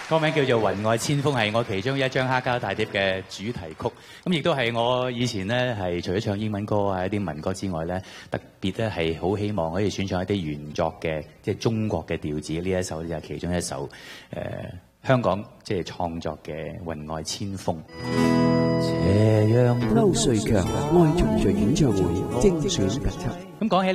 歌名叫做《雲外千峰》，係我其中一張黑膠大碟嘅主題曲。咁亦都係我以前咧係除咗唱英文歌啊一啲民歌之外咧，特別咧係好希望可以選唱一啲原作嘅即係中國嘅調子。呢一首就係其中一首香港即係創作嘅《雲外千峰》。 斜陽歐瑞強愛重聚演唱會精選特輯。 咁講起